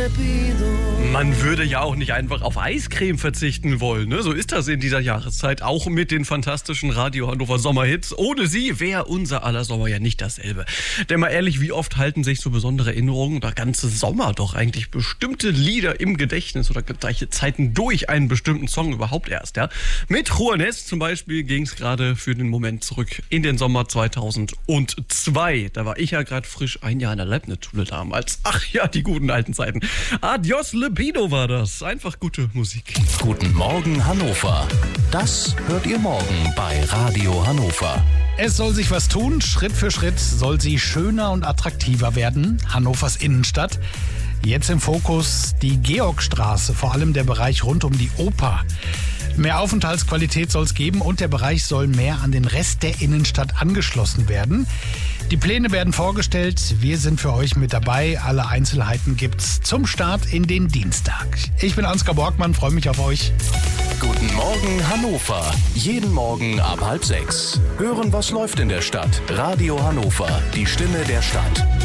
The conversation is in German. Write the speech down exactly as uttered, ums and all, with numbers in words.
le pido. Man würde ja auch nicht einfach auf Eiscreme verzichten wollen, ne? So ist das in dieser Jahreszeit, auch mit den fantastischen Radio Hannover Sommerhits. Ohne sie wäre unser aller Sommer ja nicht dasselbe. Denn mal ehrlich, wie oft halten sich so besondere Erinnerungen oder ganze Sommer doch eigentlich bestimmte Lieder im Gedächtnis oder gleiche Zeiten durch einen bestimmten Song überhaupt erst, ja? Mit Juanes zum Beispiel ging es gerade für den Moment zurück in den Sommer zweitausendzwei. Da war ich ja gerade frisch ein Jahr in der Leibniz-Schule damals. Ach ja, die guten alten Zeiten. Adios Libido war das. Einfach gute Musik. Guten Morgen Hannover. Das hört ihr morgen bei Radio Hannover. Es soll sich was tun. Schritt für Schritt soll sie schöner und attraktiver werden. Hannovers Innenstadt. Jetzt im Fokus die Georgstraße, vor allem der Bereich rund um die Oper. Mehr Aufenthaltsqualität soll es geben und der Bereich soll mehr an den Rest der Innenstadt angeschlossen werden. Die Pläne werden vorgestellt. Wir sind für euch mit dabei. Alle Einzelheiten gibt's zum Start in den Dienstag. Ich bin Ansgar Borgmann, freue mich auf euch. Guten Morgen Hannover. Jeden Morgen ab halb sechs. Hören, was läuft in der Stadt. Radio Hannover, die Stimme der Stadt.